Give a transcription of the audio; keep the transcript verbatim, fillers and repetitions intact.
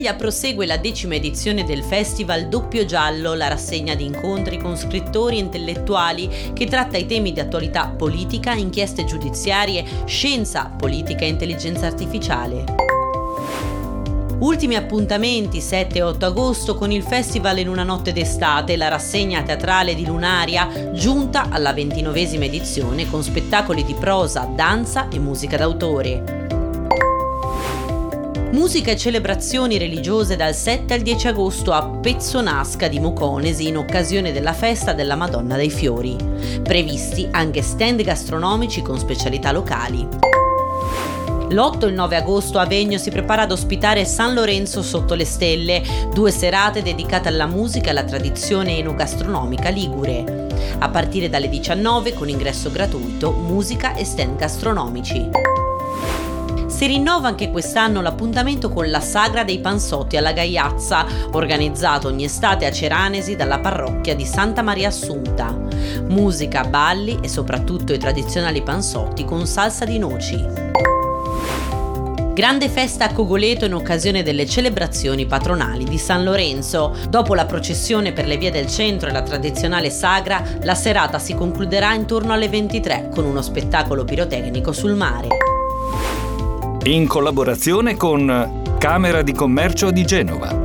Prosegue la decima edizione del Festival Doppio Giallo, la rassegna di incontri con scrittori e intellettuali che tratta i temi di attualità politica, inchieste giudiziarie, scienza, politica e intelligenza artificiale. Ultimi appuntamenti sette e otto agosto con il Festival in una notte d'estate, la rassegna teatrale di Lunaria, giunta alla ventinovesima edizione con spettacoli di prosa, danza e musica d'autore. Musica e celebrazioni religiose dal sette al dieci agosto a Pezzonasca di Moconesi in occasione della festa della Madonna dei Fiori. Previsti anche stand gastronomici con specialità locali. L'otto e il nove agosto Avegno si prepara ad ospitare San Lorenzo sotto le stelle, due serate dedicate alla musica e alla tradizione enogastronomica ligure. A partire dalle diciannove con ingresso gratuito, musica e stand gastronomici. Si rinnova anche quest'anno l'appuntamento con la Sagra dei Panzotti alla Gaiazza, organizzato ogni estate a Ceranesi dalla parrocchia di Santa Maria Assunta. Musica, balli e soprattutto i tradizionali panzotti con salsa di noci. Grande festa a Cogoleto in occasione delle celebrazioni patronali di San Lorenzo. Dopo la processione per le vie del centro e la tradizionale sagra, la serata si concluderà intorno alle ventitré con uno spettacolo pirotecnico sul mare. In collaborazione con Camera di Commercio di Genova.